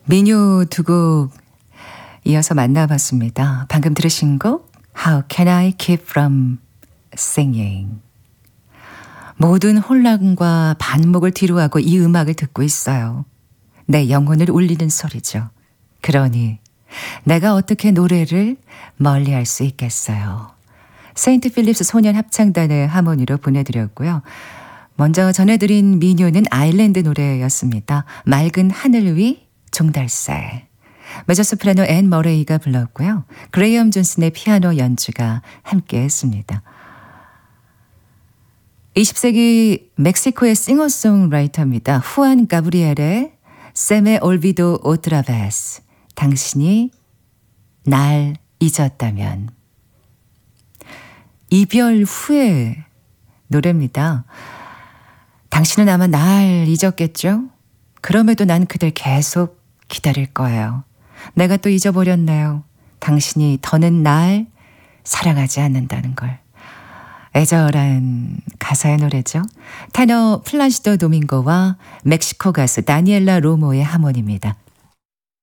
민요 두 곡 이어서 만나봤습니다. 방금 들으신 곡 How Can I Keep From Singing. 모든 혼란과 반목을 뒤로하고 이 음악을 듣고 있어요. 내 영혼을 울리는 소리죠. 그러니 내가 어떻게 노래를 멀리할 수 있겠어요. 세인트 필립스 소년 합창단의 하모니로 보내드렸고요. 먼저 전해드린 민요는 아일랜드 노래였습니다. 맑은 하늘 위 종달새. 메저소프라노 앤 머레이가 불렀고요. 그레이엄 존슨의 피아노 연주가 함께했습니다. 20세기 멕시코의 싱어송라이터입니다. 후안 가브리엘의 세메 올비도 오트라베스. 당신이 날 잊었다면. 이별 후의 노래입니다. 당신은 아마 날 잊었겠죠? 그럼에도 난 그댈 계속 기다릴 거예요. 내가 또 잊어버렸네요. 당신이 더는 날 사랑하지 않는다는 걸. 애절한 가사의 노래죠. 테너 플란시도 도밍고와 멕시코 가수 다니엘라 로모의 하모니입니다.